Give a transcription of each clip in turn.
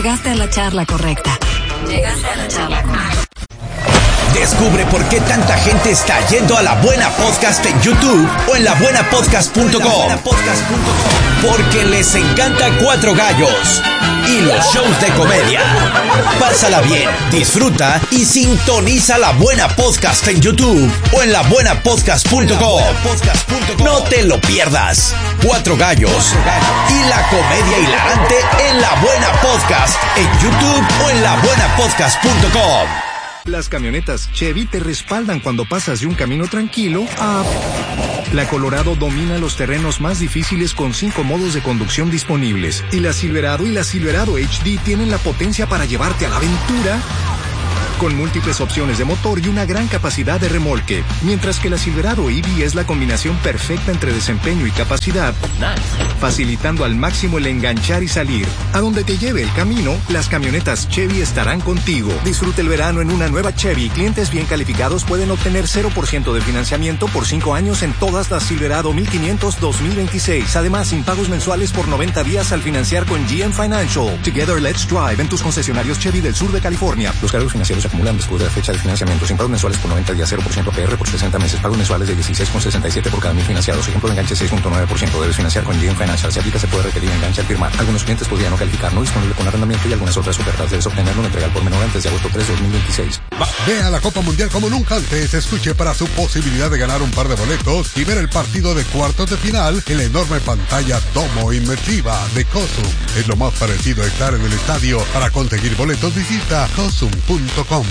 Llegaste a la charla correcta. Llegaste a la charla correcta. Descubre por qué tanta gente está yendo a La Buena Podcast en YouTube o en labuenapodcast.com. Porque les encanta Cuatro Gallos y los shows de comedia. Pásala bien, disfruta y sintoniza La Buena Podcast en YouTube o en labuenapodcast.com. No te lo pierdas. Cuatro Gallos y la comedia hilarante en La Buena Podcast en YouTube o en labuenapodcast.com. Las camionetas Chevy te respaldan cuando pasas de un camino tranquilo a... La Colorado domina los terrenos más difíciles con 5 modos de conducción disponibles. Y la Silverado y la Silverado HD tienen la potencia para llevarte a la aventura con múltiples opciones de motor y una gran capacidad de remolque. Mientras que la Silverado EV es la combinación perfecta entre desempeño y capacidad, facilitando al máximo el enganchar y salir. A donde te lleve el camino, las camionetas Chevy estarán contigo. Disfruta el verano en una nueva Chevy. Clientes bien calificados pueden obtener 0% de financiamiento por 5 años en todas las Silverado 1500 2026. Además, sin pagos mensuales por 90 días al financiar con GM Financial. Together Let's Drive en tus concesionarios Chevy del sur de California. Los cargos financieros acumulan después de la fecha de financiamiento. Sin pagos mensuales por 90 días, 0% APR por 60 meses. Pagos mensuales de 16,67 por cada 1000 financiados. Ejemplo de enganche 6.9%. Debes financiar con GM Financial. Si aplica, se puede requerir enganche al firmar. Algunos clientes podrían no calificar. No disponible con arrendamiento y algunas otras ofertas. Debes obtenerlo en entrega por menor antes de agosto 3 de 2026. Ve a la Copa Mundial como nunca antes. Escuche para su posibilidad de ganar un par de boletos y ver el partido de cuartos de final en la enorme pantalla Domo inmersiva de Cosum. Es lo más parecido a estar en el estadio. Para conseguir boletos, visita cosum.com.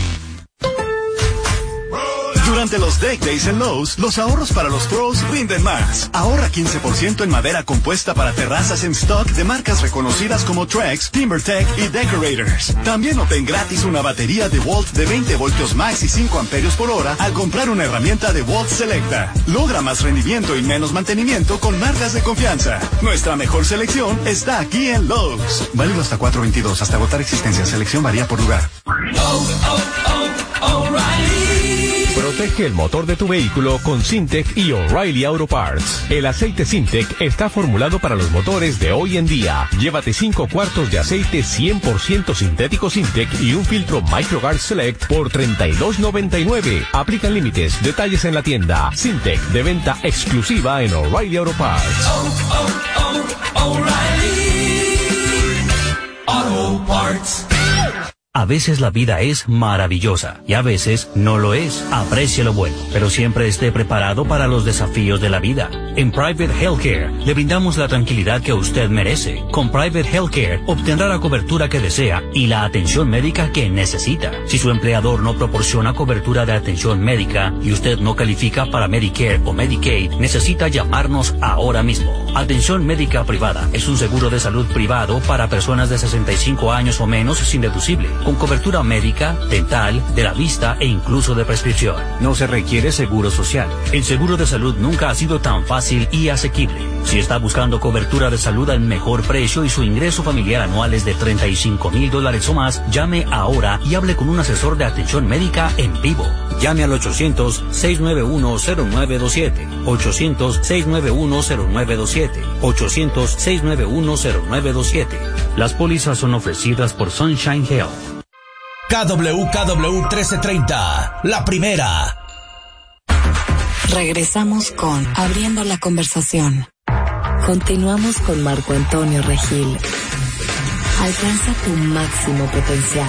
Durante los Deck Days en Lowe's, los ahorros para los pros rinden más. Ahorra 15% en madera compuesta para terrazas en stock de marcas reconocidas como Trex, TimberTech y Decorators. También obtén gratis una batería DeWalt de 20 voltios max y 5 amperios por hora al comprar una herramienta DeWalt Selecta. Logra más rendimiento y menos mantenimiento con marcas de confianza. Nuestra mejor selección está aquí en Lowe's. Válido hasta 4/22, hasta agotar existencia. Selección varía por lugar. Protege el motor de tu vehículo con Syntec y O'Reilly Auto Parts. El aceite Syntec está formulado para los motores de hoy en día. Llévate 5 cuartos de aceite 100% sintético Syntec y un filtro MicroGuard Select por $32.99. Aplican límites. Detalles en la tienda. Syntec, de venta exclusiva en O'Reilly Auto Parts. O'Reilly Auto Parts. A veces la vida es maravillosa y a veces no lo es. Aprecie lo bueno, pero siempre esté preparado para los desafíos de la vida. En Private Healthcare le brindamos la tranquilidad que usted merece. Con Private Healthcare obtendrá la cobertura que desea y la atención médica que necesita. Si su empleador no proporciona cobertura de atención médica y usted no califica para Medicare o Medicaid, necesita llamarnos ahora mismo. Atención médica privada es un seguro de salud privado para personas de 65 años o menos sin deducible, con cobertura médica, dental, de la vista e incluso de prescripción. No se requiere seguro social. El seguro de salud nunca ha sido tan fácil y asequible. Si está buscando cobertura de salud al mejor precio y su ingreso familiar anual es de $35,000 o más, llame ahora y hable con un asesor de atención médica en vivo. Llame al 800-691-0927. 800-691-0927. 800-691-0927. Las pólizas son ofrecidas por Sunshine Health. KWKW 1330, la primera. Regresamos con Abriendo la Conversación. Continuamos con Marco Antonio Regil. Alcanza tu máximo potencial.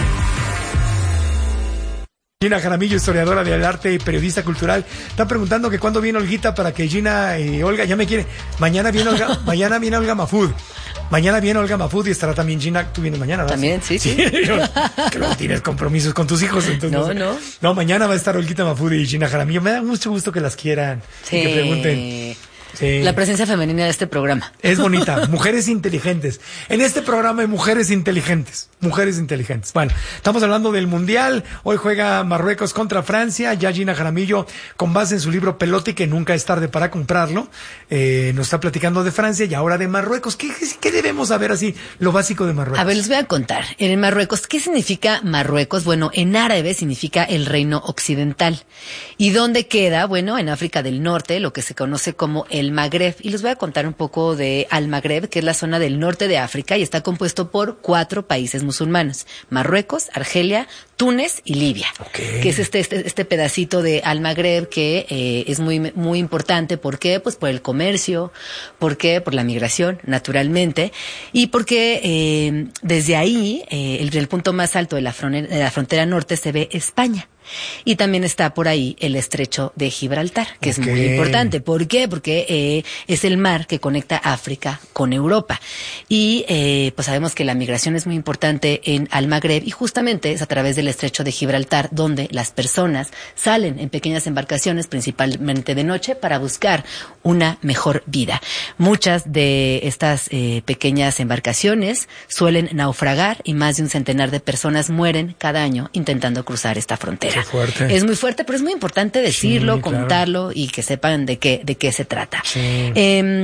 Gina Jaramillo, historiadora del arte y periodista cultural, está preguntando que cuándo viene Olguita para que Gina y Olga ya me quieren. Mañana viene Olga Mafud. Mañana viene Olga Mafud y estará también Gina. Tú vienes mañana, ¿verdad? También, sí. Que no tienes compromisos con tus hijos, entonces. No, mañana va a estar Olguita Mafud y Gina Jaramillo. Me da mucho gusto que las quieran. Sí. Y que pregunten. Sí. La presencia femenina de este programa. Es bonita. Mujeres inteligentes. En este programa hay mujeres inteligentes. Mujeres inteligentes. Bueno, estamos hablando del Mundial. Hoy juega Marruecos contra Francia. Ya Gina Jaramillo, con base en su libro Pelote, que nunca es tarde para comprarlo, nos está platicando de Francia y ahora de Marruecos. ¿Qué debemos saber así, lo básico de Marruecos? A ver, les voy a contar. En Marruecos, ¿qué significa Marruecos? Bueno, en árabe significa el reino occidental. ¿Y dónde queda? Bueno, en África del Norte, lo que se conoce como el el Magreb. Y les voy a contar un poco de Al-Magreb, que es la zona del norte de África y está compuesto por 4 países musulmanes: Marruecos, Argelia, Túnez y Libia. Que es este pedacito de Al-Magreb que es muy importante. ¿Por qué? Pues por el comercio. ¿Por qué? Por la migración, naturalmente. Y porque desde ahí, el punto más alto de la frontera norte, se ve España. Y también está por ahí el estrecho de Gibraltar, que es muy importante. ¿Por qué? Porque es el mar que conecta África con Europa. Y pues sabemos que la migración es muy importante en Al-Magreb, y justamente es a través del estrecho de Gibraltar donde las personas salen en pequeñas embarcaciones, principalmente de noche, para buscar una mejor vida. Muchas de estas pequeñas embarcaciones suelen naufragar y más de 1 centenar de personas mueren cada año intentando cruzar esta frontera. Fuerte. Es muy fuerte, pero es muy importante decirlo, contarlo y que sepan de qué se trata. Sí.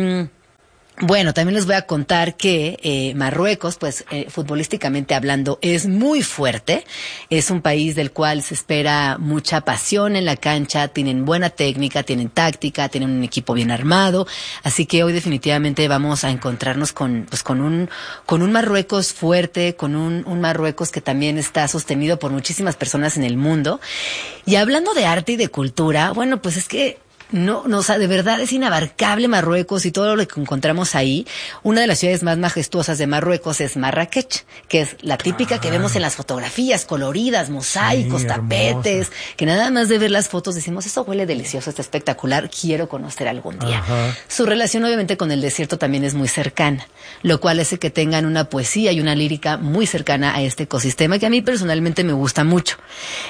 Bueno, también les voy a contar que Marruecos, pues futbolísticamente hablando, es muy fuerte. Es un país del cual se espera mucha pasión en la cancha, tienen buena técnica, tienen táctica, tienen un equipo bien armado. Así que hoy definitivamente vamos a encontrarnos con un Marruecos fuerte, con un Marruecos que también está sostenido por muchísimas personas en el mundo. Y hablando de arte y de cultura, bueno, pues es que no, o sea, de verdad es inabarcable Marruecos y todo lo que encontramos ahí. Una de las ciudades más majestuosas de Marruecos es Marrakech, que es la típica que vemos en las fotografías, coloridas, mosaicos, tapetes, que nada más de ver las fotos decimos, eso huele delicioso, está espectacular, quiero conocer algún día. Su relación obviamente con el desierto también es muy cercana, lo cual hace que tengan una poesía y una lírica muy cercana a este ecosistema que a mí personalmente me gusta mucho.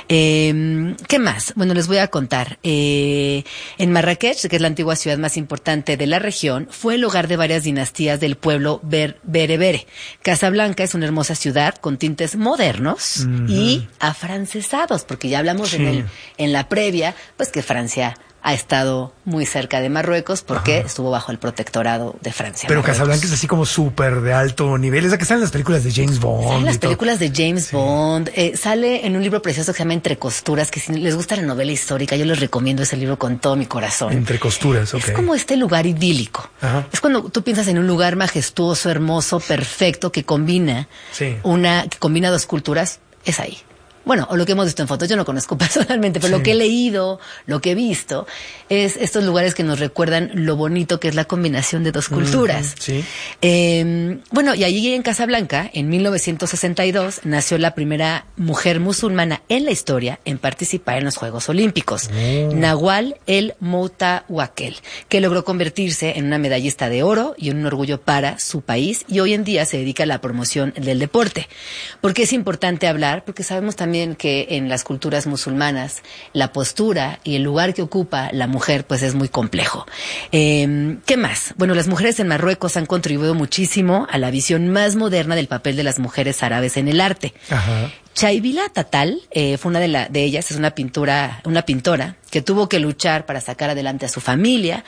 ¿Qué más? Bueno, les voy a contar. En Marrakech, que es la antigua ciudad más importante de la región, fue el hogar de varias dinastías del pueblo berebere. Casablanca es una hermosa ciudad con tintes modernos y afrancesados, porque ya hablamos en la previa, pues que Francia ha estado muy cerca de Marruecos porque estuvo bajo el protectorado de Francia. Pero Casablanca es así como súper de alto nivel. Es la que sale en las películas de James Bond. Sale en las películas de James Bond. Sale en un libro precioso que se llama Entre Costuras, que si les gusta la novela histórica, yo les recomiendo ese libro con todo mi corazón. Entre Costuras, ok. Es como este lugar idílico. Es cuando tú piensas en un lugar majestuoso, hermoso, perfecto, que combina que combina 2 culturas, es ahí. Bueno, o lo que hemos visto en fotos, yo no conozco personalmente, pero lo que he leído, lo que he visto, es estos lugares que nos recuerdan lo bonito que es la combinación de 2 culturas. Bueno, y allí en Casablanca, en 1962, nació la primera mujer musulmana en la historia en participar en los Juegos Olímpicos, Nawal El Moutawakel, que logró convertirse en una medallista de oro y un orgullo para su país, y hoy en día se dedica a la promoción del deporte. ¿Por qué es importante hablar? Porque sabemos también que en las culturas musulmanas la postura y el lugar que ocupa la mujer pues es muy complejo. ¿Qué más? Bueno, las mujeres en Marruecos han contribuido muchísimo a la visión más moderna del papel de las mujeres árabes en el arte. Chaibila Tatal fue una de ellas, es una pintora que tuvo que luchar para sacar adelante a su familia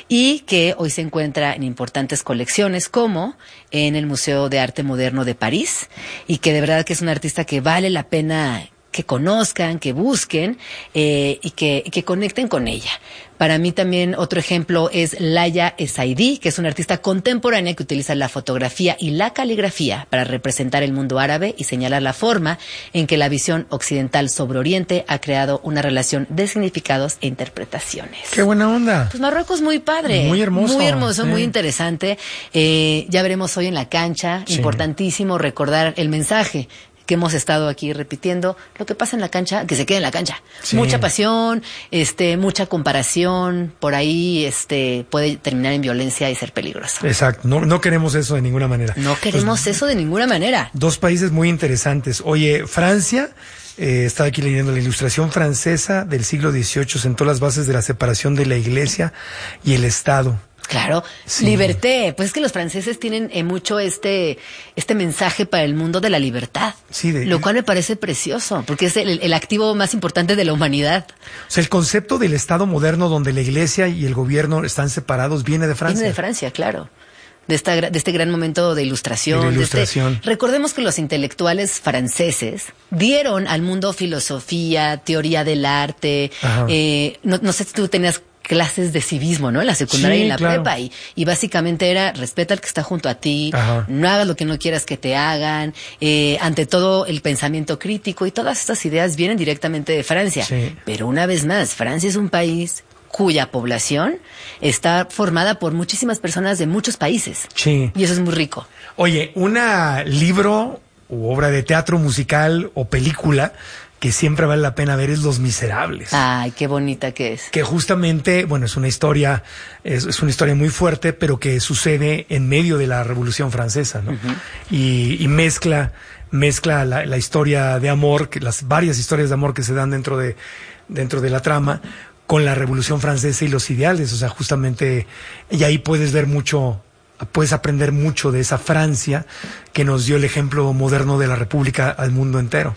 y que hoy se encuentra en importantes colecciones como en el Museo de Arte Moderno de París, y que de verdad que es una artista que vale la pena que conozcan, que busquen y que conecten con ella. Para mí también otro ejemplo es Laya Esaidi, que es una artista contemporánea que utiliza la fotografía y la caligrafía para representar el mundo árabe y señalar la forma en que la visión occidental sobre Oriente ha creado una relación de significados e interpretaciones. ¡Qué buena onda! Pues Marruecos muy padre. Muy hermoso. Muy interesante. Ya veremos hoy en la cancha, importantísimo recordar el mensaje que hemos estado aquí repitiendo, lo que pasa en la cancha, que se quede en la cancha. Mucha pasión, mucha comparación, por ahí puede terminar en violencia y ser peligroso. Exacto, no queremos eso de ninguna manera. No queremos eso de ninguna manera. 2 países muy interesantes. Oye, Francia, estaba aquí leyendo la ilustración francesa del siglo XVIII, sentó las bases de la separación de la Iglesia y el Estado. Claro, liberté. Pues es que los franceses tienen mucho este mensaje para el mundo de la libertad, lo cual me parece precioso, porque es el activo más importante de la humanidad. O sea, el concepto del Estado moderno donde la Iglesia y el gobierno están separados viene de Francia. Viene de Francia, claro. De este gran momento de ilustración. Recordemos que los intelectuales franceses dieron al mundo filosofía, teoría del arte. No sé si tú tenías clases de civismo, ¿no? En la secundaria y en la prepa. Y básicamente era, respeta al que está junto a ti, no hagas lo que no quieras que te hagan, ante todo el pensamiento crítico, y todas estas ideas vienen directamente de Francia. Sí. Pero una vez más, Francia es un país cuya población está formada por muchísimas personas de muchos países. Sí. Y eso es muy rico. Oye, una libro u obra de teatro, musical o película que siempre vale la pena ver es Los Miserables. Ay, qué bonita que es. Que justamente, bueno, es una historia muy fuerte, pero que sucede en medio de la Revolución Francesa, ¿no? Y mezcla la historia de amor, las varias historias de amor que se dan dentro de la trama, con la Revolución Francesa y los ideales. O sea, justamente, y ahí puedes ver mucho, puedes aprender mucho de esa Francia que nos dio el ejemplo moderno de la República al mundo entero.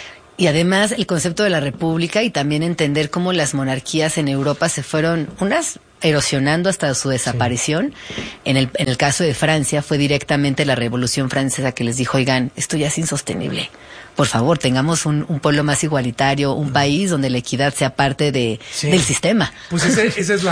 Y además el concepto de la república, y también entender cómo las monarquías en Europa se fueron unas erosionando hasta su desaparición. Sí. En el caso de Francia fue directamente la Revolución Francesa que les dijo, oigan, esto ya es insostenible. Por favor, tengamos un pueblo más igualitario, un país donde la equidad sea parte del sistema. Pues esa es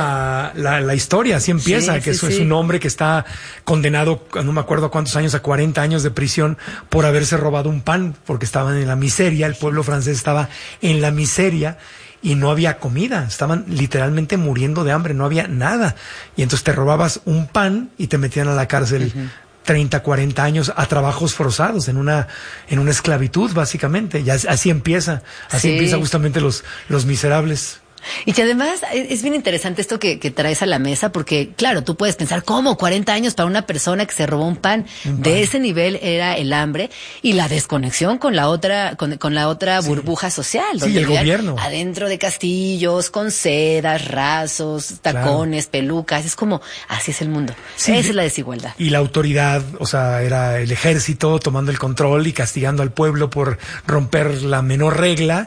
la historia, así empieza, es un hombre que está condenado, no me acuerdo a cuántos años, a 40 años de prisión por haberse robado un pan, porque estaban en la miseria, el pueblo francés estaba en la miseria y no había comida, estaban literalmente muriendo de hambre, no había nada. Y entonces te robabas un pan y te metían a la cárcel 30, 40 años a trabajos forzados, en una esclavitud, básicamente. Y así empieza justamente los Miserables. Y que además es bien interesante esto que traes a la mesa, porque claro, tú puedes pensar, ¿cómo? 40 años para una persona que se robó un pan. De ese nivel era el hambre y la desconexión con la otra burbuja social. Sí, el gobierno. Adentro de castillos, con sedas, rasos, tacones, pelucas. Es como, así es el mundo. Sí, esa es la desigualdad. Y la autoridad, o sea, era el ejército tomando el control y castigando al pueblo por romper la menor regla.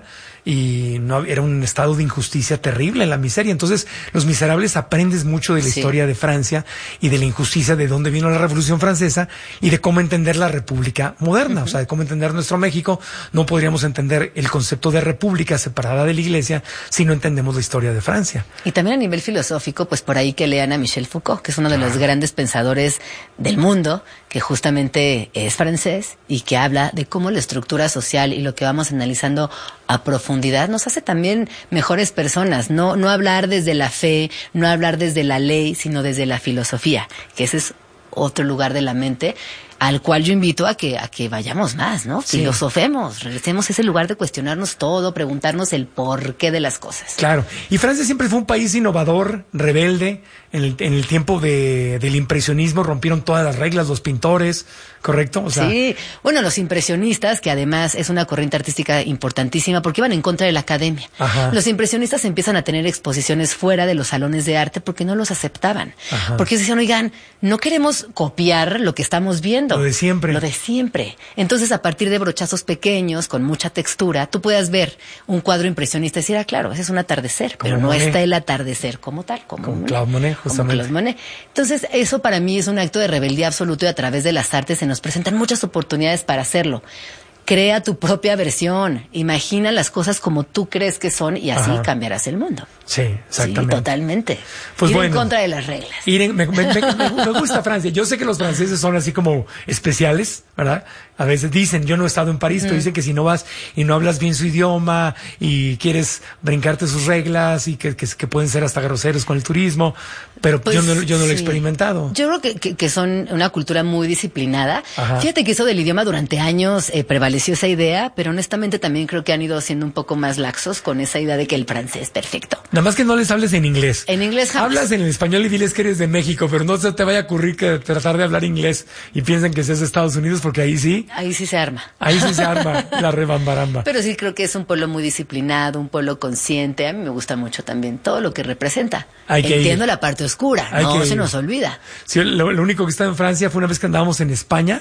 Y no, era un estado de injusticia terrible, en la miseria. Entonces, Los Miserables aprendes mucho de la historia de Francia y de la injusticia, de dónde vino la Revolución Francesa y de cómo entender la República moderna, o sea, de cómo entender nuestro México. No podríamos entender el concepto de república separada de la Iglesia si no entendemos la historia de Francia. Y también a nivel filosófico, pues por ahí que lean a Michel Foucault, que es uno de los grandes pensadores del mundo, que justamente es francés y que habla de cómo la estructura social y lo que vamos analizando a profundidad nos hace también mejores personas. No hablar desde la fe, no hablar desde la ley, sino desde la filosofía, que ese es otro lugar de la mente al cual yo invito a que vayamos más, ¿no? Sí. Filosofemos, regresemos a ese lugar de cuestionarnos todo, preguntarnos el porqué de las cosas. Claro. Y Francia siempre fue un país innovador, rebelde. En el tiempo del impresionismo rompieron todas las reglas, los pintores, ¿correcto? O sea, sí. Bueno, los impresionistas, que además es una corriente artística importantísima porque iban en contra de la academia. Ajá. Los impresionistas empiezan a tener exposiciones fuera de los salones de arte porque no los aceptaban. Ajá. Porque decían, oigan, no queremos copiar lo que estamos viendo. Lo de siempre. Lo de siempre. Entonces, a partir de brochazos pequeños, con mucha textura, tú puedas ver un cuadro impresionista y decir, claro, ese es un atardecer, pero no está el atardecer como tal. Como Claude Monet, justamente. Claude Monet. Entonces, eso para mí es un acto de rebeldía absoluto y a través de las artes se nos presentan muchas oportunidades para hacerlo. Crea tu propia versión, imagina las cosas como tú crees que son y así cambiarás el mundo. Sí, exactamente. Sí, totalmente. Pues ir en contra de las reglas. Me gusta Francia. Yo sé que los franceses son así como especiales, ¿verdad? A veces dicen, yo no he estado en París, pero dicen que si no vas y no hablas bien su idioma y quieres brincarte sus reglas y que pueden ser hasta groseros con el turismo, pero pues, yo no lo he experimentado. Yo creo que son una cultura muy disciplinada. Ajá. Fíjate que eso del idioma durante años prevaleció esa idea, pero honestamente también creo que han ido siendo un poco más laxos con esa idea de que el francés es perfecto. Nada más que no les hables en inglés. En inglés jamás. Hablas en el español y diles que eres de México, pero no se te vaya a ocurrir que tratar de hablar inglés y piensen que seas de Estados Unidos, porque ahí sí. Ahí sí se arma. Ahí sí se arma la rebambaramba. Pero sí creo que es un pueblo muy disciplinado, un pueblo consciente. A mí me gusta mucho también todo lo que representa. Entiendo la parte oscura, no se nos olvida. Sí, lo único que estaba en Francia fue una vez que andábamos en España.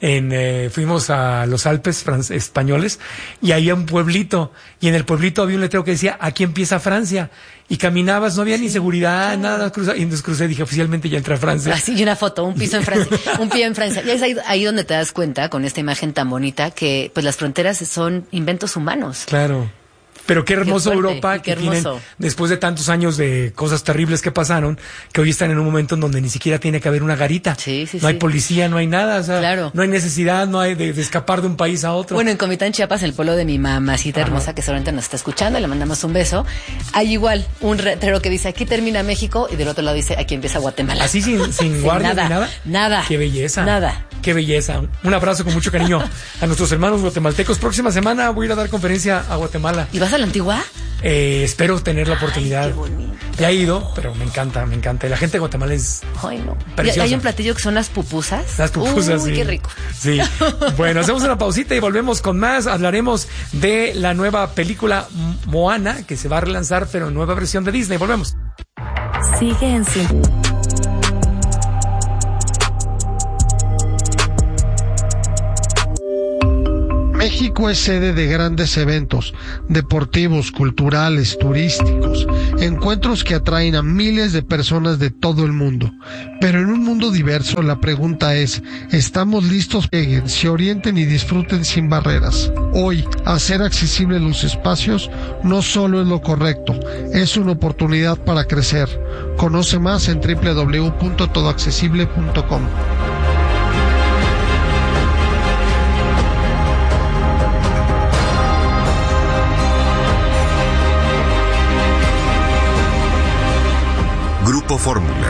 Fuimos a los Alpes españoles y había un pueblito y en el pueblito había un letrero que decía aquí empieza Francia y caminabas, no había ni seguridad, nada, y entonces crucé, dije oficialmente ya entré a Francia. Así, y una foto, un piso en Francia, un pie en Francia. Y es ahí donde te das cuenta con esta imagen tan bonita que pues las fronteras son inventos humanos. Claro. Pero qué hermoso Europa, que tienen, después de tantos años de cosas terribles que pasaron, que hoy están en un momento en donde ni siquiera tiene que haber una garita. No hay policía, no hay nada, o sea, no hay necesidad, no hay de escapar de un país a otro. Bueno, en Comitán, Chiapas, el pueblo de mi mamacita hermosa, que seguramente nos está escuchando, le mandamos un beso. Hay igual un letrero que dice, aquí termina México, y del otro lado dice, aquí empieza Guatemala. Así sin guardia ni nada. Nada. Qué belleza. Nada. Qué belleza. Un abrazo con mucho cariño a nuestros hermanos guatemaltecos. Próxima semana voy a ir a dar conferencia a Guatemala. ¿Y vas a la Antigua? Espero tener la oportunidad. Ay, qué bonito. Ya he ido, pero me encanta. Y la gente de Guatemala es preciosa. Hay un platillo que son las pupusas. Las pupusas, sí. Qué rico. Sí. Bueno, hacemos una pausita y volvemos con más. Hablaremos de la nueva película Moana, que se va a relanzar, pero en nueva versión de Disney. Volvemos. Sigue en México es sede de grandes eventos deportivos, culturales, turísticos, encuentros que atraen a miles de personas de todo el mundo. Pero en un mundo diverso, la pregunta es, ¿estamos listos? Lleguen, se orienten y disfruten sin barreras. Hoy, hacer accesibles los espacios no solo es lo correcto, es una oportunidad para crecer. Conoce más en www.todoaccesible.com. Grupo Fórmula.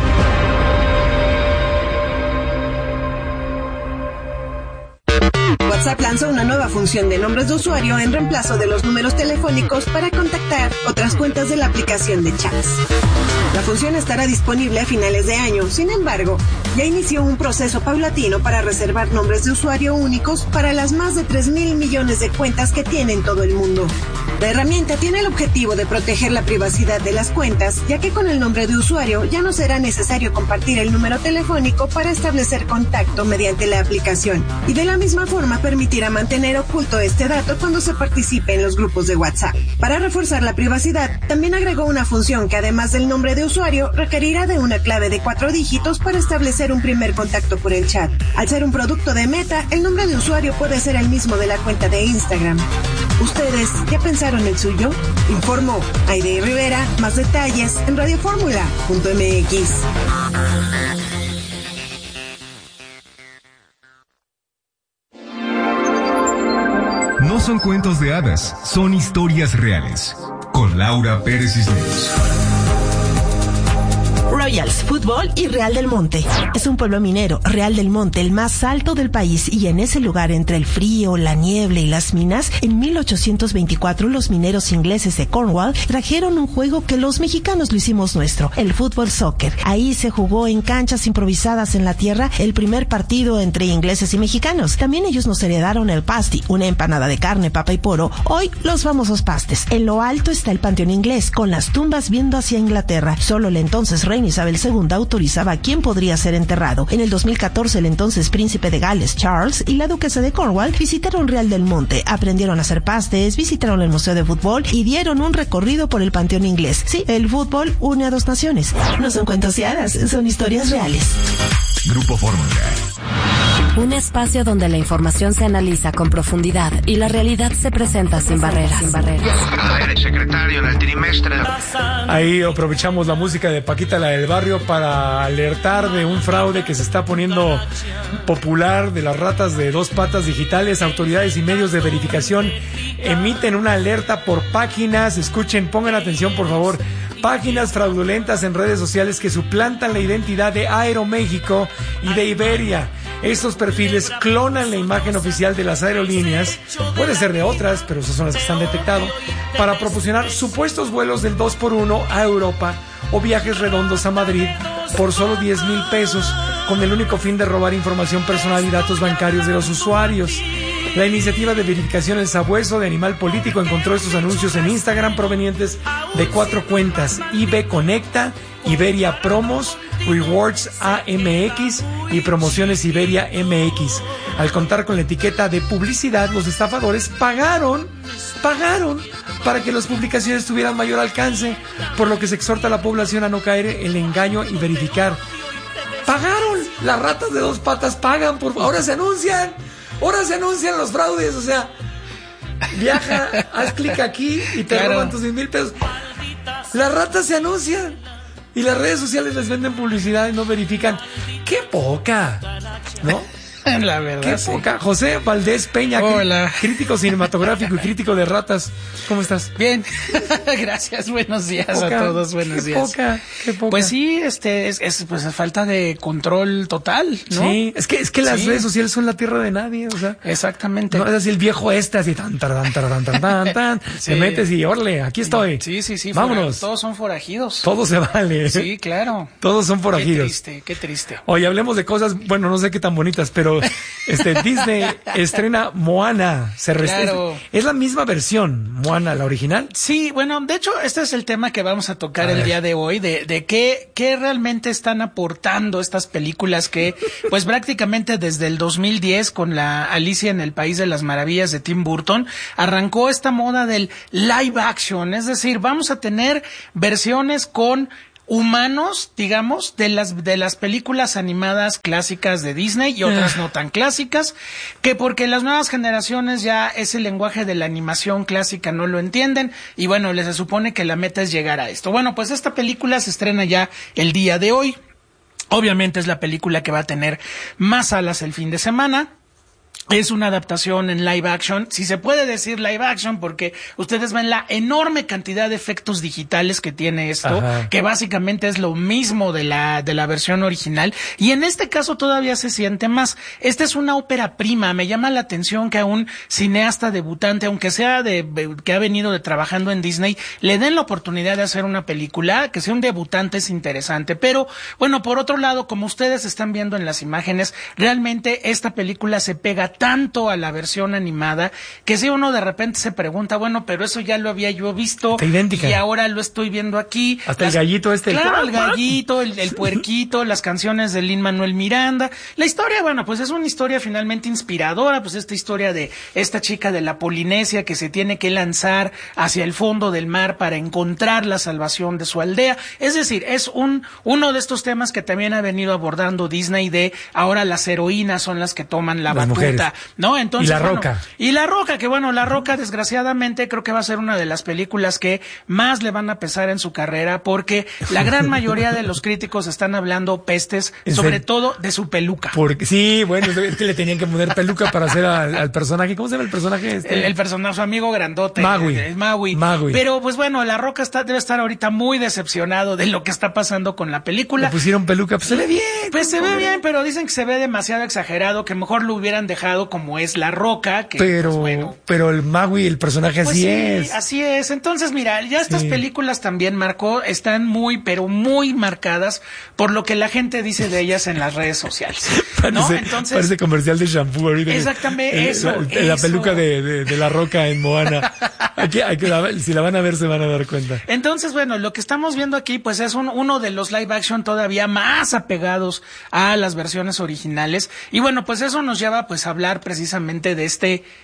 WhatsApp lanzó una nueva función de nombres de usuario en reemplazo de los números telefónicos para contactar otras cuentas de la aplicación de chats. La función estará disponible a finales de año, sin embargo, ya inició un proceso paulatino para reservar nombres de usuario únicos para las más de 3,000 millones de cuentas que tiene en todo el mundo. La herramienta tiene el objetivo de proteger la privacidad de las cuentas, ya que con el nombre de usuario ya no será necesario compartir el número telefónico para establecer contacto mediante la aplicación, y de la misma forma permitirá mantener oculto este dato cuando se participe en los grupos de WhatsApp. Para reforzar la privacidad, también agregó una función que además del nombre de usuario, requerirá de una clave de 4 dígitos para establecer un primer contacto por el chat. Al ser un producto de Meta, el nombre de usuario puede ser el mismo de la cuenta de Instagram. ¿Ustedes ya pensaron el suyo? Informó Aide Rivera. Más detalles en radioformula.mx. No son cuentos de hadas, son historias reales. Con Laura Pérez Cisneros. Royals, Fútbol y Real del Monte. Es un pueblo minero, Real del Monte, el más alto del país, y en ese lugar, entre el frío, la niebla y las minas, en 1824 los mineros ingleses de Cornwall trajeron un juego que los mexicanos lo hicimos nuestro, el fútbol soccer. Ahí se jugó en canchas improvisadas en la tierra el primer partido entre ingleses y mexicanos. También ellos nos heredaron el pasty, una empanada de carne, papa y poro, hoy los famosos pastes. En lo alto está el panteón inglés, con las tumbas viendo hacia Inglaterra. Solo la entonces reina Isabel II autorizaba a quién podría ser enterrado. En el 2014, el entonces príncipe de Gales, Charles, y la duquesa de Cornwall visitaron Real del Monte, aprendieron a hacer pastes, visitaron el museo de fútbol y dieron un recorrido por el panteón inglés. Sí, el fútbol une a dos naciones. No son cuentos de hadas, son historias reales. Grupo Fórmula. Un espacio donde la información se analiza con profundidad y la realidad se presenta sin barreras. A ver, secretario, en el trimestre. Ahí aprovechamos la música de Paquita, la del barrio, para alertar de un fraude que se está poniendo popular de las ratas de 2 patas digitales. Autoridades y medios de verificación emiten una alerta por páginas. Escuchen, pongan atención, por favor. Páginas fraudulentas en redes sociales que suplantan la identidad de Aeroméxico y de Iberia. Estos perfiles clonan la imagen oficial de las aerolíneas, puede ser de otras, pero esas son las que están detectado, para proporcionar supuestos vuelos del 2x1 a Europa o viajes redondos a Madrid por solo 10,000 pesos, con el único fin de robar información personal y datos bancarios de los usuarios. La iniciativa de verificación El Sabueso de Animal Político encontró estos anuncios en Instagram provenientes de 4 cuentas: IB Conecta, Iberia Promos, Rewards AMX y Promociones Iberia MX. Al contar con la etiqueta de publicidad, los estafadores pagaron para que las publicaciones tuvieran mayor alcance, por lo que se exhorta a la población a no caer en el engaño y verificar. ¡Pagaron! Las ratas de 2 patas pagan, ahora se anuncian los fraudes, o sea, Viaja, haz clic aquí y te roban tus 10,000 pesos. Las ratas se anuncian y las redes sociales les venden publicidad y no verifican. ¡Qué poca! ¿No? La verdad. Qué poca. José Valdés Peña, hola, crítico cinematográfico y crítico de ratas. ¿Cómo estás? Bien. Gracias. Buenos días a todos. Buenos días. Qué poca. Pues sí, es pues falta de control total, ¿no? Sí, es que las redes sociales son la tierra de nadie, o sea. Exactamente. No es así el viejo así tan. Te metes y órale, aquí estoy. Sí. Vámonos. Todos son forajidos. Todo se vale. Sí, claro. Todos son forajidos. Qué triste. Oye, hablemos de cosas, bueno, no sé qué tan bonitas, pero Disney estrena Moana. Claro. ¿Es la misma versión, Moana, la original? Sí, bueno, de hecho, este es el tema que vamos a tocar el día de hoy, de qué realmente están aportando estas películas que, pues prácticamente desde el 2010, con la Alicia en el País de las Maravillas de Tim Burton, arrancó esta moda del live action, es decir, vamos a tener versiones con humanos, digamos, de las películas animadas clásicas de Disney y otras no tan clásicas, que porque las nuevas generaciones ya ese lenguaje de la animación clásica no lo entienden y bueno, les se supone que la meta es llegar a esto. Bueno, pues esta película se estrena ya el día de hoy. Obviamente es la película que va a tener más salas el fin de semana. Es una adaptación en live action, si se puede decir live action, porque ustedes ven la enorme cantidad de efectos digitales que tiene esto, que básicamente es lo mismo de la versión original, y en este caso todavía se siente más. Esta es una ópera prima, me llama la atención que a un cineasta debutante, aunque sea que ha venido trabajando en Disney, le den la oportunidad de hacer una película, que sea un debutante es interesante, pero bueno, por otro lado, como ustedes están viendo en las imágenes, realmente esta película se pega tanto a la versión animada que si uno de repente se pregunta, bueno, pero eso ya lo había yo visto y ahora lo estoy viendo aquí. Hasta el gallito Claro, el gallito, el puerquito, las canciones de Lin-Manuel Miranda. La historia, bueno, pues es una historia finalmente inspiradora, pues esta historia de esta chica de la Polinesia que se tiene que lanzar hacia el fondo del mar para encontrar la salvación de su aldea. Es decir, es uno de estos temas que también ha venido abordando Disney de ahora las heroínas son las que toman la batuta. Mujeres. ¿No? Entonces, y La Roca, que bueno, La Roca desgraciadamente creo que va a ser una de las películas que más le van a pesar en su carrera porque la gran mayoría de los críticos están hablando pestes, sobre todo de su peluca. Porque sí, bueno, es que le tenían que poner peluca para hacer al personaje. ¿Cómo se llama el personaje? El personaje, su amigo grandote. Maui. Pero pues bueno, La Roca debe estar ahorita muy decepcionado de lo que está pasando con la película. Le pusieron peluca, pues se ve bien. Pues se ve bien, pero dicen que se ve demasiado exagerado, que mejor lo hubieran dejado como es La Roca, que pero, pues, bueno, pero el Maui, el personaje pues así sí, es. Así es. Entonces, mira, ya estas películas también, Marco, están pero muy marcadas por lo que la gente dice de ellas en las redes sociales. ¿No? Entonces, parece comercial de shampoo ahorita. Exactamente, la peluca de La Roca en Moana. Si la van a ver, se van a dar cuenta. Entonces, bueno, lo que estamos viendo aquí, pues es uno de los live action todavía más apegados a las versiones originales. Y bueno, pues eso nos lleva pues a hablar precisamente de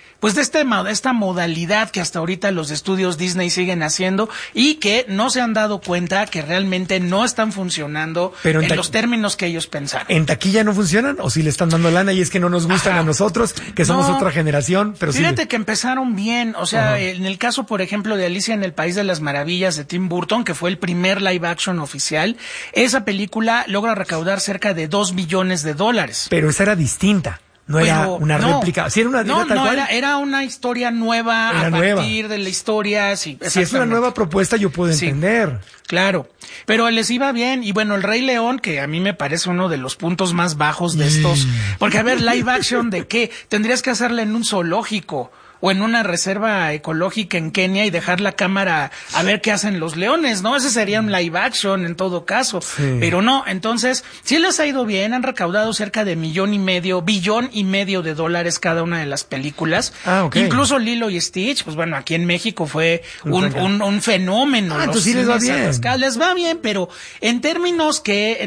esta modalidad que hasta ahorita los estudios Disney siguen haciendo y que no se han dado cuenta que realmente no están funcionando en los términos que ellos pensaron. ¿En taquilla no funcionan o si le están dando lana y es que no nos gustan a nosotros, que somos otra generación? Pero fíjate que empezaron bien, o sea, en el caso, por ejemplo, de Alicia en el País de las Maravillas de Tim Burton, que fue el primer live action oficial, esa película logra recaudar cerca de $2 billones. Pero esa era distinta. No era una réplica. ¿Sí era una tal cual? Era una historia nueva partir de la historia. Sí, si es una nueva propuesta, yo puedo entender. Claro. Pero les iba bien. Y bueno, El Rey León, que a mí me parece uno de los puntos más bajos de estos. Porque, a ver, live action ¿de qué? Tendrías que hacerle en un zoológico o en una reserva ecológica en Kenia y dejar la cámara a ver qué hacen los leones, ¿no? Ese sería un live action en todo caso. Pero no, entonces, sí les ha ido bien, han recaudado cerca de $1.5 billion de dólares cada una de las películas. Incluso Lilo y Stitch, pues bueno, aquí en México fue un fenómeno. Entonces sí les va bien. Les va bien, pero en términos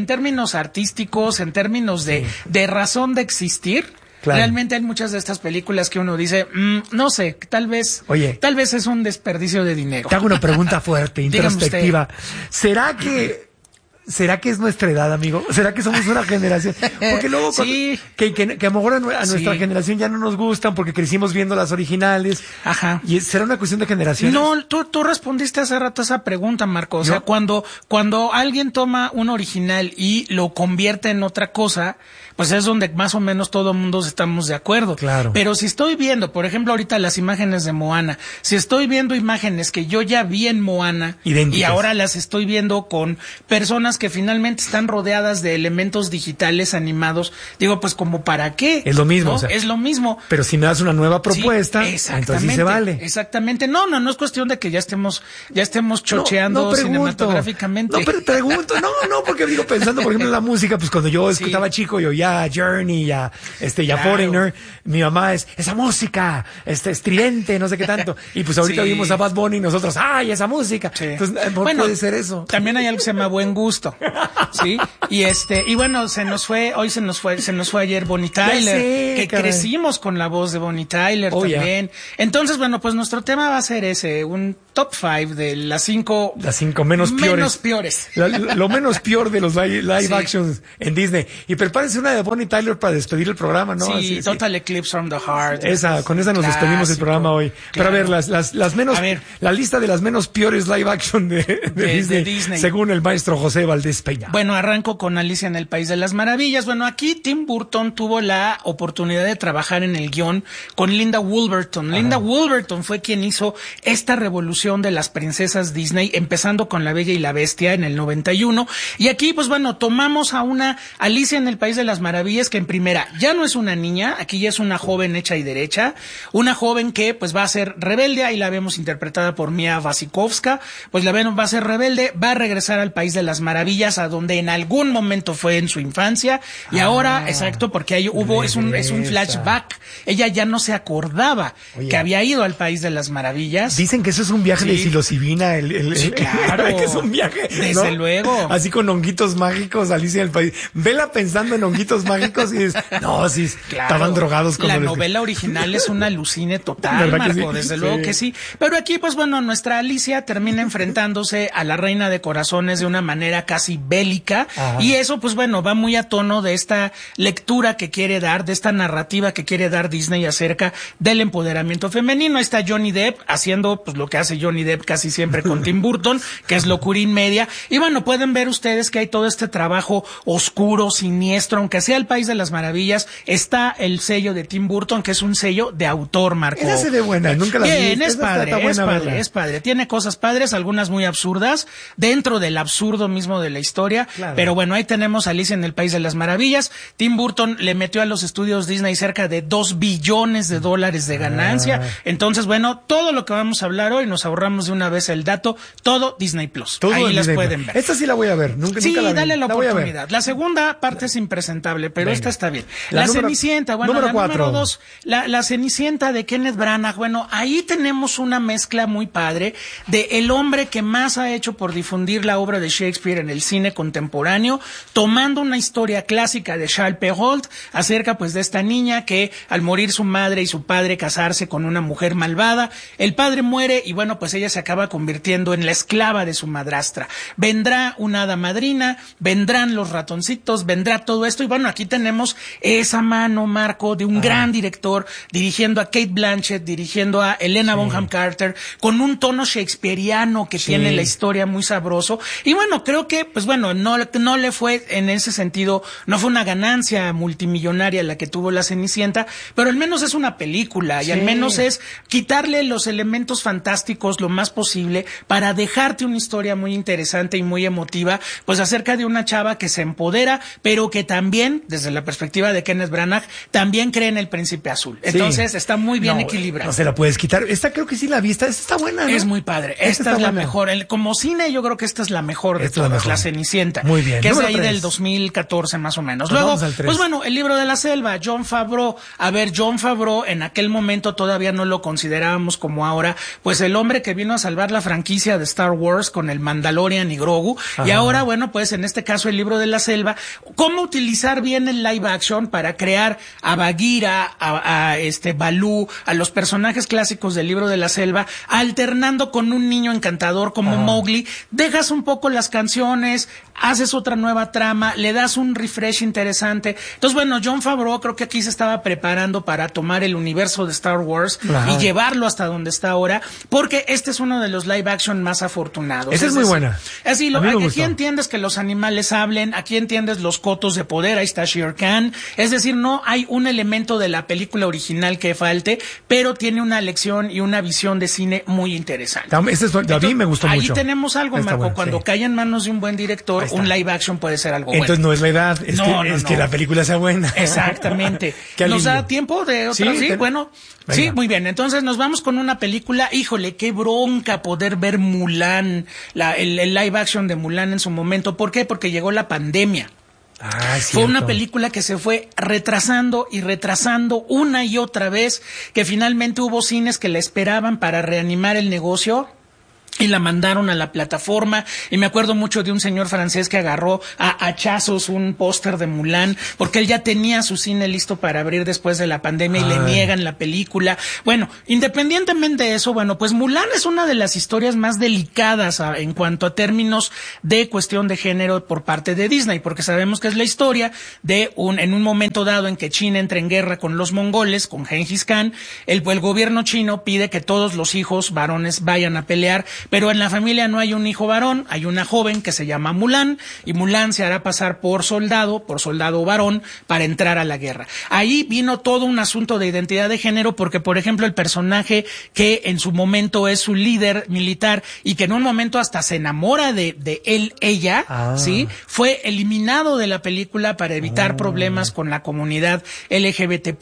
artísticos, en términos de razón de existir, realmente hay muchas de estas películas que uno dice, no sé, tal vez es un desperdicio de dinero. Te hago una pregunta fuerte, introspectiva. ¿Será que ¿será que es nuestra edad, amigo? ¿Será que somos una generación? Porque luego que a lo mejor a nuestra generación ya no nos gustan porque crecimos viendo las originales. Ajá. ¿Y será una cuestión de generaciones? No, tú respondiste hace rato esa pregunta, Marco. O sea, cuando alguien toma un original y lo convierte en otra cosa, pues es donde más o menos todo el mundo estamos de acuerdo. Claro. Pero si estoy viendo, por ejemplo, ahorita las imágenes de Moana, si estoy viendo imágenes que yo ya vi en Moana y ahora las estoy viendo con personas que finalmente están rodeadas de elementos digitales animados, digo, pues como para qué. Es lo mismo. ¿no? O sea, es lo mismo. Pero si me das una nueva propuesta, entonces sí se vale. Exactamente. No es cuestión de que ya estemos chocheando cinematográficamente. No, pero pregunto, no, porque digo, pensando, por ejemplo, en la música, pues cuando yo escuchaba chico, yo ya Journey, ya Foreigner, mi mamá esa música, estridente, no sé qué tanto. Y pues ahorita vimos a Bad Bunny y nosotros, ¡ay, esa música! Sí. Entonces, puede ser eso. También hay algo que se llama buen gusto. ¿Sí? Y bueno, se nos fue ayer Bonnie Tyler, que crecimos con la voz de Bonnie Tyler también. Yeah. Entonces, bueno, pues nuestro tema va a ser ese, un top 5 de las 5 menos peores. Lo menos peor de los live actions en Disney. Y prepárense una de Bonnie Tyler para despedir el programa, ¿no? Sí, Total Eclipse from the Heart. Con esa nos despedimos el programa hoy. Claro. Pero a ver, las menos, la lista de las menos peores live action de Disney, según el maestro José Valdés Peña. Bueno, arranco con Alicia en el País de las Maravillas. Bueno, aquí Tim Burton tuvo la oportunidad de trabajar en el guión con Linda Woolverton. Ajá. Linda Woolverton fue quien hizo esta revolución de las princesas Disney, empezando con La Bella y la Bestia en el 91. Y aquí, pues bueno, tomamos a una Alicia en el País de las Maravillas que en primera ya no es una niña, aquí ya es una joven hecha y derecha, una joven que pues va a ser rebelde, ahí la vemos interpretada por Mia Wasikowska, pues la vemos, va a ser rebelde, va a regresar al País de las Maravillas, a donde en algún momento fue en su infancia, y ahora, exacto, porque ahí es un flashback, ella ya no se acordaba que había ido al País de las Maravillas. Dicen que eso es un viaje de psilocibina, claro, que es un viaje, desde luego, así con honguitos mágicos, Alicia en el País, vela pensando en honguitos mágicos y dices, no, sí, claro, estaban drogados. La novela original es una alucine total, Marco, desde luego que sí. Pero aquí, pues bueno, nuestra Alicia termina enfrentándose a la Reina de Corazones de una manera casi bélica. Ajá. Y eso, pues bueno, va muy a tono de esta lectura que quiere dar, de esta narrativa que quiere dar Disney acerca del empoderamiento femenino. Ahí está Johnny Depp haciendo pues lo que hace Johnny Depp casi siempre con Tim Burton, que es locura inmedia. Y bueno, pueden ver ustedes que hay todo este trabajo oscuro, siniestro, aunque sea el País de las Maravillas, está el sello de Tim Burton, que es un sello de autor, Marco. Esa se ve buena, nunca la vi. Bien, es padre. Tiene cosas padres, algunas muy absurdas, dentro del absurdo mismo de la historia. Claro. Pero bueno, ahí tenemos a Alicia en el País de las Maravillas. Tim Burton le metió a los estudios Disney cerca de $2 billones de ganancia. Entonces, bueno, todo lo que vamos a hablar hoy, nos ahorramos de una vez el dato, todo Disney Plus. Todo ahí las Disney pueden ver. Esta sí la voy a ver. Nunca la vi. Dale la oportunidad. La segunda parte es impresentable, pero esta está bien. La Cenicienta, bueno, número 4. Número 2, la Cenicienta de Kenneth Branagh. Bueno, ahí tenemos una mezcla muy padre de el hombre que más ha hecho por difundir la obra de Shakespeare en el cine contemporáneo, tomando una historia clásica de Charles Perrault acerca pues de esta niña que al morir su madre y su padre casarse con una mujer malvada, el padre muere y bueno, pues ella se acaba convirtiendo en la esclava de su madrastra. Vendrá una hada madrina, vendrán los ratoncitos, vendrá todo esto y bueno, aquí tenemos esa mano, Marco, de un gran director dirigiendo a Kate Blanchett, dirigiendo a Helena Bonham Carter, con un tono shakespeariano que tiene la historia muy sabroso. Y bueno, creo que, pues bueno, no le fue en ese sentido, no fue una ganancia multimillonaria la que tuvo La Cenicienta, pero al menos es una película y al menos es quitarle los elementos fantásticos lo más posible para dejarte una historia muy interesante y muy emotiva, pues acerca de una chava que se empodera, pero que también, desde la perspectiva de Kenneth Branagh, también cree en el príncipe azul. Entonces está muy bien equilibrado. No se la puedes quitar. Esta creo que sí la vista. Esta está buena, ¿no? Es muy padre. Esta es la mejor. Como cine yo creo que esta es la mejor de todas, La Cenicienta. Muy bien. Que es de ahí del 2014 más o menos. Luego, pues bueno, El Libro de la Selva, Jon Favreau. A ver, Jon Favreau en aquel momento todavía no lo considerábamos como ahora, pues el hombre que vino a salvar la franquicia de Star Wars con el Mandalorian y Grogu. Ajá. Y ahora, bueno, pues en este caso El Libro de la Selva, cómo utilizar bien el live action para crear a Bagheera, a Balú, a los personajes clásicos del Libro de la Selva, alternando con un niño encantador como Mowgli. Dejas un poco las canciones guiones, haces otra nueva trama, le das un refresh interesante. Entonces, bueno, Jon Favreau creo que aquí se estaba preparando para tomar el universo de Star Wars y llevarlo hasta donde está ahora, porque este es uno de los live action más afortunados. Esa es muy buena. Así, aquí entiendes que los animales hablen, aquí entiendes los cotos de poder, ahí está Shere Khan. Es decir, no hay un elemento de la película original que falte, pero tiene una lección y una visión de cine muy interesante. A mí me gustó mucho. Ahí tenemos algo, Marco, bueno, cuando cae en manos de un buen director, un live action puede ser algo Entonces bueno. No es la edad, es que la película sea buena. Exactamente. ¿Nos da tiempo de otra? Sí, bueno. Venga. Sí, muy bien. Entonces nos vamos con una película. Híjole, qué bronca poder ver Mulan, el live action de Mulan en su momento. ¿Por qué? Porque llegó la pandemia. Fue una película que se fue retrasando y retrasando una y otra vez, que finalmente hubo cines que la esperaban para reanimar el negocio y la mandaron a la plataforma. Y me acuerdo mucho de un señor francés que agarró a hachazos un póster de Mulan, porque él ya tenía su cine listo para abrir después de la pandemia y le niegan la película. Bueno, independientemente de eso, bueno, pues Mulan es una de las historias más delicadas en cuanto a términos de cuestión de género por parte de Disney, porque sabemos que es la historia de en un momento dado en que China entra en guerra con los mongoles, con Gengis Khan, el gobierno chino pide que todos los hijos varones vayan a pelear, pero en la familia no hay un hijo varón, hay una joven que se llama Mulan, y Mulan se hará pasar por soldado varón, para entrar a la guerra. Ahí vino todo un asunto de identidad de género, porque por ejemplo el personaje que en su momento es su líder militar y que en un momento hasta se enamora de ella, ¿sí? Fue eliminado de la película para evitar problemas con la comunidad LGBT+.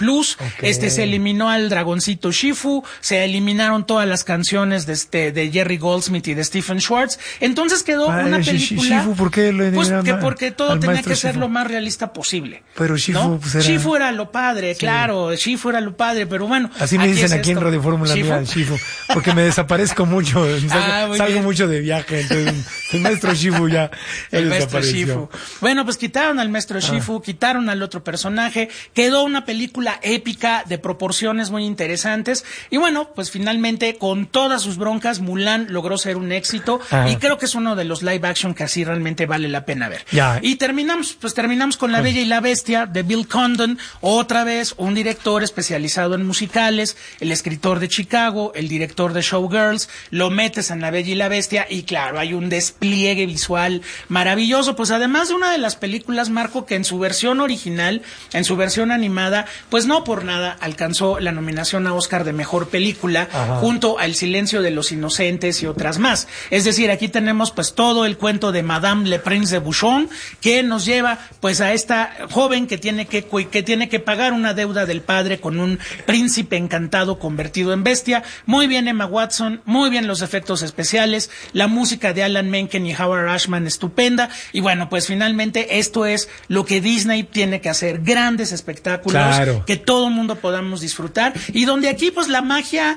Se eliminó al dragoncito Shifu, se eliminaron todas las canciones de Jerry Goldsmith y de Stephen Schwartz. Entonces quedó una película. Shifu, ¿por qué lo eliminaron? Pues porque todo tenía que ser lo más realista posible. Pero Shifu, ¿no? pues era... Shifu era lo padre, claro. Shifu era lo padre, pero bueno. Así me dicen aquí en Radio Fórmula Mía, Shifu. Porque me desaparezco mucho. Salgo mucho de viaje. Entonces, el maestro Shifu ya desapareció. Bueno, pues quitaron al maestro Shifu, quitaron al otro personaje. Quedó una película épica de proporciones muy interesantes. Y bueno, pues finalmente, con todas sus broncas, Mulan logró ser un éxito. Y creo que es uno de los live action que así realmente vale la pena ver. Y terminamos con La Bella y la Bestia de Bill Condon, otra vez un director especializado en musicales, el escritor de Chicago, el director de Showgirls. Lo metes en La Bella y la Bestia y claro, hay un despliegue visual maravilloso, pues además de una de las películas, Marco, que en su versión original, en su versión animada, pues no por nada alcanzó la nominación a Oscar de Mejor Película, junto a El Silencio de los Inocentes y otras más. Es decir, aquí tenemos pues todo el cuento de Madame Le Prince de Bouchon, que nos lleva pues a esta joven que tiene que pagar una deuda del padre con un príncipe encantado convertido en bestia. Muy bien Emma Watson, muy bien los efectos especiales, la música de Alan Menken y Howard Ashman estupenda, y bueno, pues finalmente esto es lo que Disney tiene que hacer, grandes espectáculos, que todo el mundo podamos disfrutar, y donde aquí pues la magia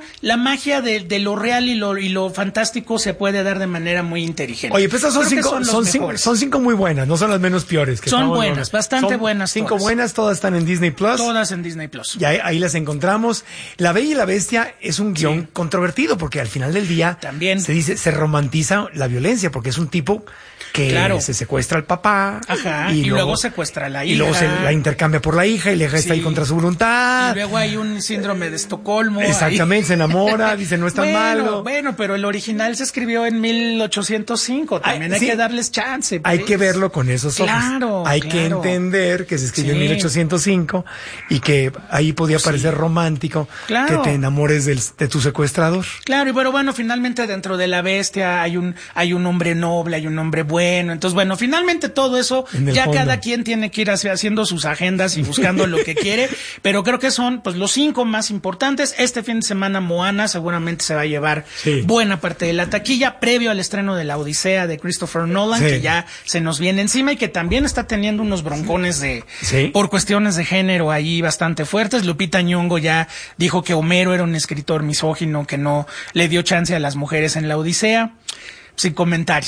de lo real y lo fantástico se puede dar de manera muy inteligente. Oye, pues estas son cinco muy buenas, no son las menos peores. Son buenas, bastante buenas. Cinco buenas, todas están en Disney Plus. Todas en Disney Plus. Y ahí las encontramos. La Bella y la Bestia es un guión controvertido, porque al final del día también se romantiza la violencia, porque es un tipo que se secuestra al papá y luego secuestra a la hija. Y luego se la intercambia por la hija y la hija está ahí contra su voluntad. Y luego hay un síndrome de Estocolmo. Exactamente, se enamora, dice no es tan malo. Bueno, pero el original se escribió en 1805, también hay que darles chance. Hay que verlo con esos ojos. Hay que entender que se escribió en 1805 y que ahí podía parecer romántico que te enamores de tu secuestrador. Claro, y bueno, finalmente dentro de la bestia hay un hombre noble, hay un hombre bueno. Entonces, bueno, finalmente todo eso, ya cada quien tiene que ir haciendo sus agendas y buscando lo que quiere, pero creo que son pues los 5 más importantes. Este fin de semana Moana seguramente se va a llevar buena parte de la taquilla, previo al estreno de La Odisea de Christopher Nolan, que ya se nos viene encima y que también está teniendo unos broncones por cuestiones de género ahí bastante fuertes. Lupita Nyong'o ya dijo que Homero era un escritor misógino que no le dio chance a las mujeres en La Odisea. Sin comentarios.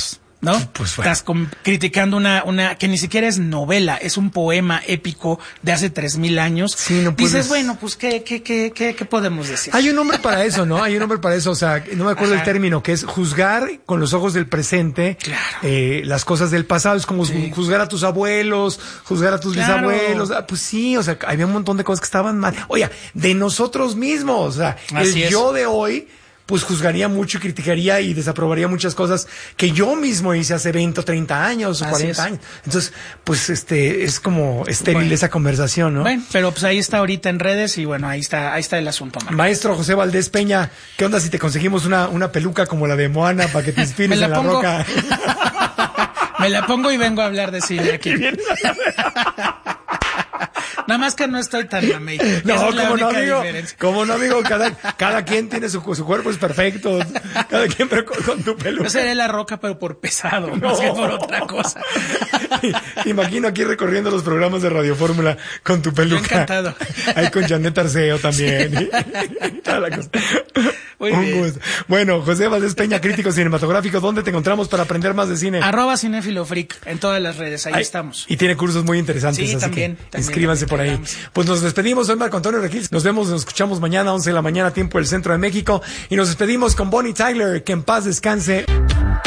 ¿no? Pues bueno. Estás criticando una que ni siquiera es novela, es un poema épico de hace 3,000 años. Sí, no puedes... Dices, bueno, pues, ¿qué podemos decir? Hay un nombre para eso, ¿no? Hay un nombre para eso, o sea, no me acuerdo el término, que es juzgar con los ojos del presente, las cosas del pasado. Es como juzgar a tus abuelos, juzgar a tus bisabuelos. Pues sí, o sea, había un montón de cosas que estaban mal. Oye, de nosotros mismos, o sea, yo de hoy... pues juzgaría mucho y criticaría y desaprobaría muchas cosas que yo mismo hice hace 20 o 30 años o 40 años. Entonces, pues es como estéril esa conversación, ¿no? Bueno, pero pues ahí está ahorita en redes y bueno, ahí está el asunto, Marco. Maestro José Valdés Peña, ¿qué onda si te conseguimos una peluca como la de Moana para que te inspires en la roca? Me la pongo y vengo a hablar de cine aquí. Nada más que no estoy tan mamey. No, como no, amigo, cada quien tiene su cuerpo es perfecto. Cada quien, pero con tu peluca. Yo seré La Roca, pero por pesado, más que por otra cosa. Imagino aquí recorriendo los programas de Radio Fórmula con tu peluca. Yo encantado. Ahí con Janet Arceo también. Toda la cosa. Un gusto. Bueno, José Valdés Peña, crítico cinematográfico, ¿dónde te encontramos para aprender más de cine? @cinefilofreak en todas las redes, ahí estamos. Y tiene cursos muy interesantes, sí, así también, que inscríbanse por ahí. Pues nos despedimos, soy Marco Antonio Regil. Nos escuchamos mañana, 11 de la mañana, tiempo del Centro de México. Y nos despedimos con Bonnie Tyler, que en paz descanse.